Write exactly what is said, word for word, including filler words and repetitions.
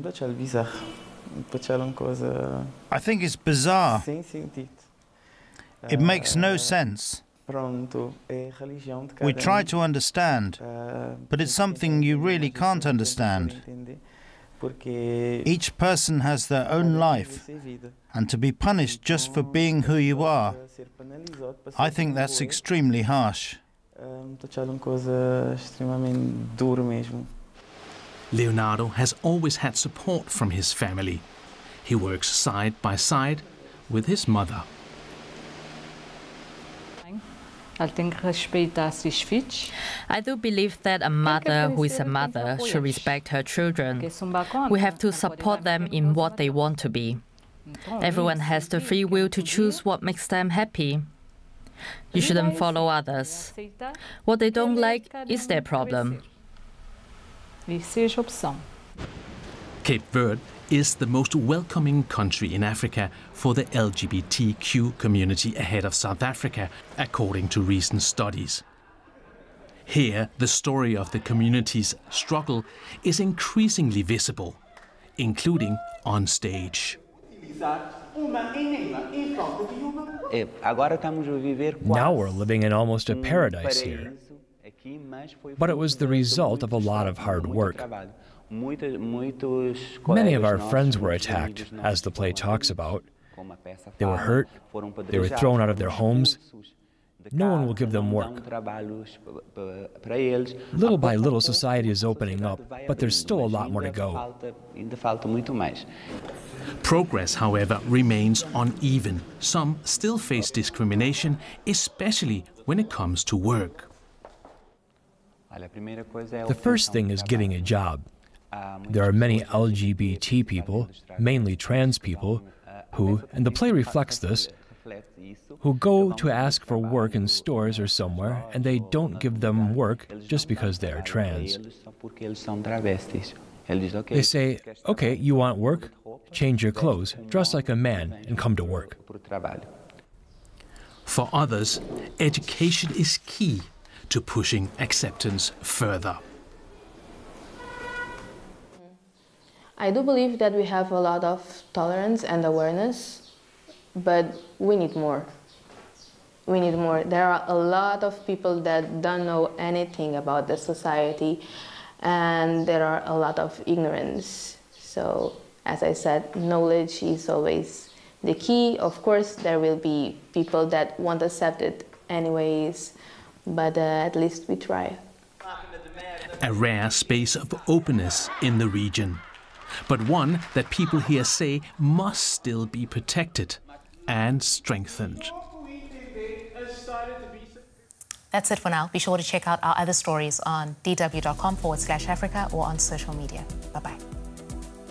I think it's bizarre. It makes no sense. We try to understand, but it's something you really can't understand. Each person has their own life, and to be punished just for being who you are, I think that's extremely harsh. Leonardo has always had support from his family. He works side by side with his mother. I do believe that a mother who is a mother should respect her children. We have to support them in what they want to be. Everyone has the free will to choose what makes them happy. You shouldn't follow others. What they don't like is their problem. Cape Verde is the most welcoming country in Africa for the L G B T Q community ahead of South Africa, according to recent studies. Here, the story of the community's struggle is increasingly visible, including on stage. Now we're living in almost a paradise here. But it was the result of a lot of hard work. Many of our friends were attacked, as the play talks about. They were hurt, they were thrown out of their homes. No one will give them work. Little by little, society is opening up, but there's still a lot more to go. Progress, however, remains uneven. Some still face discrimination, especially when it comes to work. The first thing is getting a job. There are many L G B T people, mainly trans people, who, and the play reflects this, who go to ask for work in stores or somewhere, and they don't give them work just because they are trans. They say, okay, you want work? Change your clothes, dress like a man, and come to work. For others, education is key to pushing acceptance further. I do believe that we have a lot of tolerance and awareness, but we need more. We need more. There are a lot of people that don't know anything about the society, and there are a lot of ignorance. So, as I said, knowledge is always the key. Of course, there will be people that won't accept it anyways, but uh, at least we try. A rare space of openness in the region, but one that people here say must still be protected and strengthened. That's it for now. Be sure to check out our other stories on d w dot com forward slash Africa or on social media. Bye-bye.